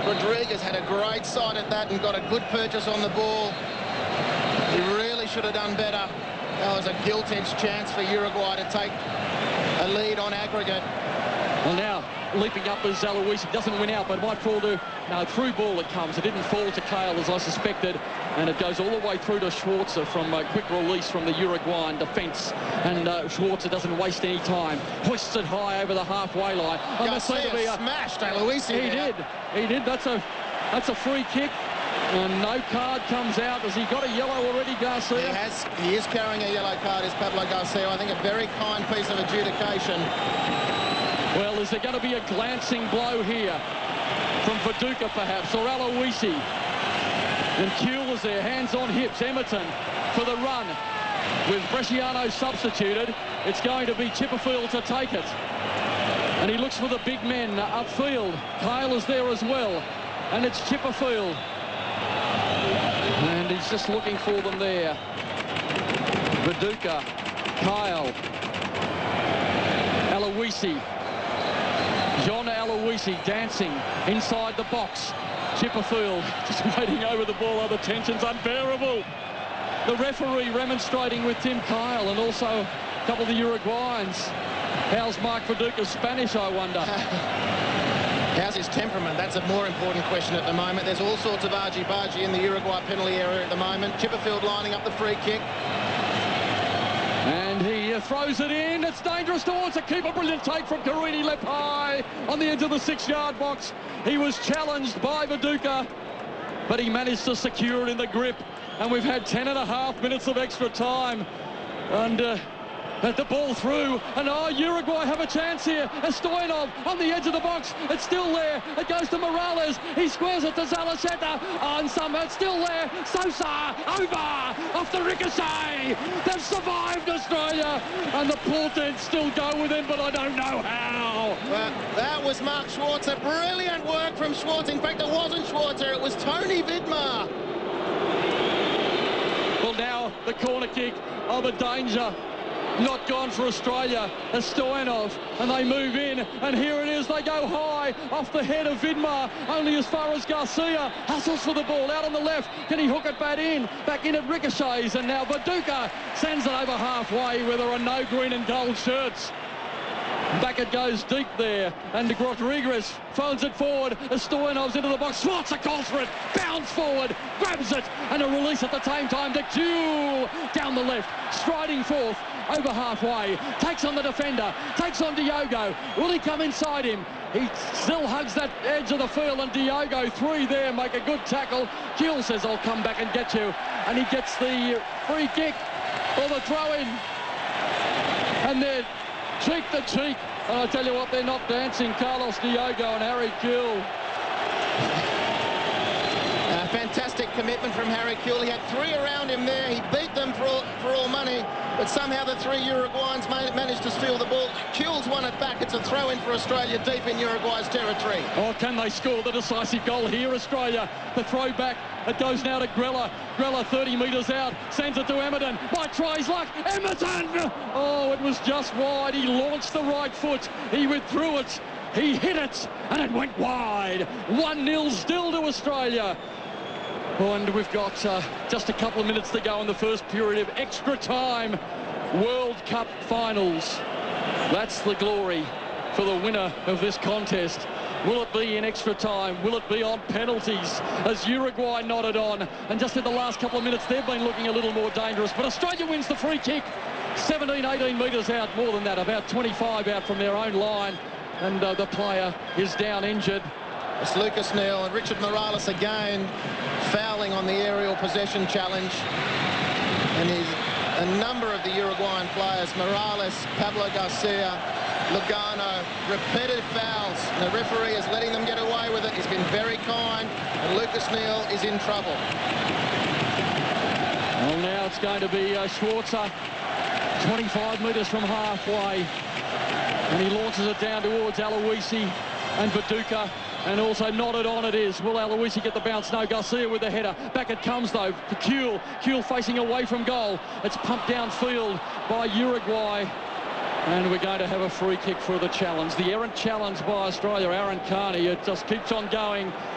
Rodriguez had a great sight at that and got a good purchase on the ball. He really should have done better. That was a gilt-edged chance for Uruguay to take a lead on aggregate. Well, now leaping up as Aloisi doesn't win out, but might fall to... No, through ball it comes. It didn't fall to Kale as I suspected, and it goes all the way through to Schwarzer from a quick release from the Uruguayan defence. And Schwarzer doesn't waste any time. Hoists it high over the halfway line. Garcia smashed Aloisi. He did. That's a free kick. And no card comes out. Has he got a yellow already, Garcia? He is carrying a yellow card, is Pablo Garcia. I think a very kind piece of adjudication. Well, is there going to be a glancing blow here from Viduka, perhaps, or Aloisi? And Kuehl is there, hands on hips. Emerton for the run. With Bresciano substituted, it's going to be Chipperfield to take it. And he looks for the big men upfield. Kale is there as well. And it's Chipperfield. And he's just looking for them there. Viduka, Kyle, Aloisi. John Aloisi dancing inside the box. Chipperfield just waiting over the ball. Oh, the tension's unbearable. The referee remonstrating with Tim Kyle and also a couple of the Uruguayans. How's Mark Viduka's Spanish, I wonder? How's his temperament? That's a more important question at the moment. There's all sorts of argy-bargy in the Uruguay penalty area at the moment. Chipperfield lining up the free kick. And he throws it in. It's dangerous towards the keeper. Brilliant take from Carini, left high on the edge of the 6-yard box. He was challenged by Viduka, but he managed to secure it in the grip. And we've had 10.5 minutes of extra time. And the ball through, and Uruguay have a chance here. Stoyanov on the edge of the box. It's still there. It goes to Morales. He squares it to Zalaceta. And somehow it's still there. Sosa over off the ricochet. They've survived, Australia, and the Portents still go with it, but I don't know how. Well, that was Mark Schwarzer. Brilliant work from Schwarzer. In fact, it wasn't Schwarzer. It was Tony Vidmar. Well, now the corner kick of a danger. Not gone for Australia, Stoyanov, and they move in, and here it is. They go high off the head of Vidmar, only as far as Garcia. Hustles for the ball out on the left. Can he hook it back in at ricochets, and now Viduka sends it over halfway where there are no green and gold shirts. Back it goes deep there, and Rodriguez phones it forward. Stoyanov's into the box. Schwarzer calls for it, bounds forward, grabs it, and a release at the same time to Kuehl down the left, striding forth over halfway, takes on the defender, takes on Diogo. Will he come inside him? He still hugs that edge of the field, and Diogo, 3 there, make a good tackle. Kuehl says, I'll come back and get you, and he gets the free kick or the throw-in, and they're cheek to cheek, and I tell you what, they're not dancing, Carlos Diogo and Harry Kuehl. Fantastic commitment from Harry Kuehl. He had 3 around him there. He beat them for all money, but somehow the 3 Uruguayans managed to steal the ball. Kuehl's won it back. It's a throw-in for Australia deep in Uruguay's territory. Oh, can they score the decisive goal here, Australia? The throw back. It goes now to Grella. Grella 30 metres out. Sends it to Emerton. Might try his luck. Emerton! Oh, it was just wide. He launched the right foot. He withdrew it. He hit it, and it went wide. 1-0 still to Australia. Oh, and we've got just a couple of minutes to go in the first period of extra time. World Cup finals. That's the glory for the winner of this contest. Will it be in extra time? Will it be on penalties? As Uruguay nodded on, and just in the last couple of minutes they've been looking a little more dangerous, but Australia wins the free kick. 17-18 metres out, more than that, about 25 out from their own line, and the player is down injured. It's Lucas Neal and Richard Morales again fouling on the aerial possession challenge, and a number of the Uruguayan players, Morales, Pablo Garcia, Lugano, repetitive fouls. And the referee is letting them get away with it. He's been very kind, and Lucas Neal is in trouble. Well, now it's going to be Schwarzer, 25 metres from halfway, and he launches it down towards Aloisi and Viduka. And also nodded on it is. Will Aloisi get the bounce? No, Garcia with the header. Back it comes, though, to Kuehl. Kuehl facing away from goal. It's pumped downfield by Uruguay. And we're going to have a free kick for the challenge. The errant challenge by Australia, Aaron Carney. It just keeps on going.